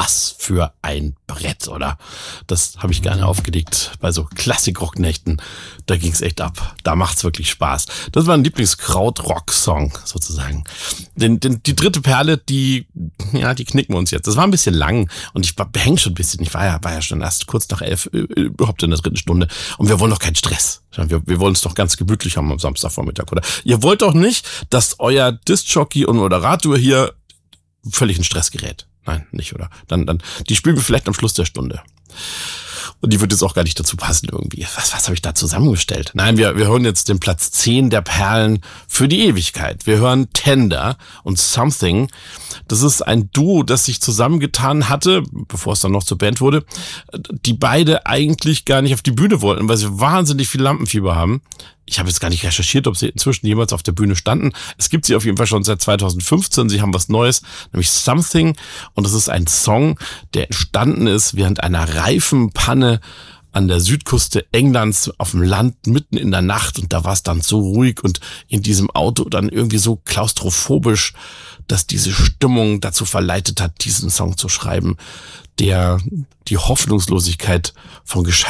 was für ein Brett, oder? Das habe ich gerne aufgelegt bei so Klassik-Rocknächten. Da ging's echt ab. Da macht's wirklich Spaß. Das war ein Lieblings-Krautrock-Song sozusagen. Die dritte Perle, die knicken wir uns jetzt. Das war ein bisschen lang und ich häng schon ein bisschen. Ich war ja schon erst kurz nach 11 überhaupt in der dritten Stunde. Und wir wollen doch keinen Stress. Wir wollen es doch ganz gemütlich haben am Samstagvormittag, oder? Ihr wollt doch nicht, dass euer Disc-Jockey und Moderator hier völlig in Stress gerät. Nein, nicht, oder? Dann, die spielen wir vielleicht am Schluss der Stunde. Und die wird jetzt auch gar nicht dazu passen irgendwie. Was habe ich da zusammengestellt? Nein, wir hören jetzt den Platz 10 der Perlen für die Ewigkeit. Wir hören Tender und Something. Das ist ein Duo, das sich zusammengetan hatte, bevor es dann noch zur Band wurde, die beide eigentlich gar nicht auf die Bühne wollten, weil sie wahnsinnig viel Lampenfieber haben. Ich habe jetzt gar nicht recherchiert, ob sie inzwischen jemals auf der Bühne standen. Es gibt sie auf jeden Fall schon seit 2015. Sie haben was Neues, nämlich Something. Und das ist ein Song, der entstanden ist während einer Reifenpanne an der Südküste Englands auf dem Land mitten in der Nacht. Und da war es dann so ruhig und in diesem Auto dann irgendwie so klaustrophobisch, dass diese Stimmung dazu verleitet hat, diesen Song zu schreiben, der die Hoffnungslosigkeit von